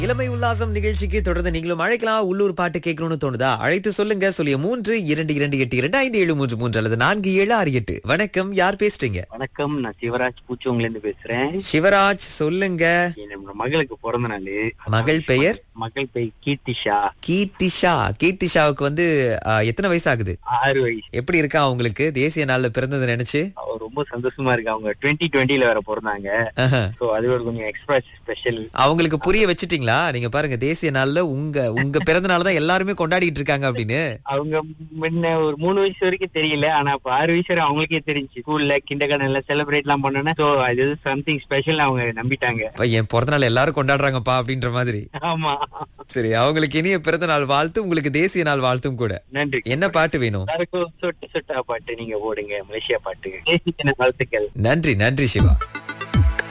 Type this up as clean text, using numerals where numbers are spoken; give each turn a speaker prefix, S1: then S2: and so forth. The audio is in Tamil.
S1: இளமை உல்லாசம் நிகழ்ச்சிக்கு தொடர்ந்து நீங்களும் அழைக்கலாம். உள்ளூர் பாட்டு கேட்கணும்னு தோணுதா? அழைத்து சொல்லுங்க. சொல்லிய 32282 அல்லது 4768. வணக்கம், யார் பேசுறீங்க?
S2: வணக்கம், நான் சிவராஜ் பூச்சோங்கல இருந்து பேசுறேன்.
S1: சிவராஜ், சொல்லுங்க.
S2: என்னோட மகளுக்கு பிறந்த நாள்.
S1: மகள் பெயர்?
S2: மகள் பெயர் கீர்த்திஷா.
S1: கீர்த்திஷா. கீர்த்திஷாவுக்கு வந்து எத்தனை வயசு ஆகுது?
S2: 6 வயசு.
S1: எப்படி இருக்கா அவங்களுக்கு தேசிய நாள்ல பிறந்தது நினைச்சு?
S2: அவ ரொம்ப சந்தோஷமா இருக்கு. அவங்க 2020 வேற பிறந்தாங்க. சோ அது ஒரு கொஞ்சம் எக்ஸ்ட்ரா ஸ்பெஷல்.
S1: அவங்களுக்கு புரிய வச்சிட்டீங்களா? நீங்க பாருங்க, தேசிய நாள்ல உங்க பிறந்த நாள் தான் எல்லாருமே கொண்டாடிட்டு இருக்காங்க அப்படின்னு.
S2: அவங்க முன்ன ஒரு 3 வயசு வரைக்கும் தெரியல, ஆனா இப்ப 6 வயசு வரை அவங்களுக்கே தெரிஞ்சு. ஸ்கூல்ல கிண்டர்கார்டன்ல செலிப்ரேட் எல்லாம் பண்ணோன்னா சோ அது சம்திங் ஸ்பெஷல் அவங்க நம்பிட்டாங்க.
S1: என் பிறந்த நாள் எல்லாரும் கொண்டாடுறாங்கப்பா அப்படின்ற மாதிரி.
S2: ஆமா. சரி,
S1: அவங்களுக்கு இனிய பிறந்த நாள் வாழ்த்து, உங்களுக்கு தேசிய நாள் வாழ்த்தும் கூட.
S2: நன்றி.
S1: என்ன பாட்டு வேணும்?
S2: சொட்டு சொட்டா பாட்டு நீங்க போடுங்க, மலேசியா பாட்டு. தேசிய தின வாழ்த்துக்கள்.
S1: நன்றி, நன்றி சிவா.